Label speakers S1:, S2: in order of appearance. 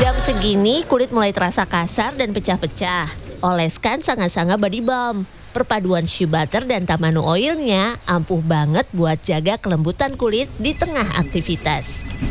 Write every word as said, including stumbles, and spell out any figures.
S1: Jam segini kulit mulai terasa kasar dan pecah-pecah. Oleskan Sanga-Sanga Body Balm. Perpaduan shea butter dan tamanu oilnya ampuh banget buat jaga kelembutan kulit di tengah aktivitas.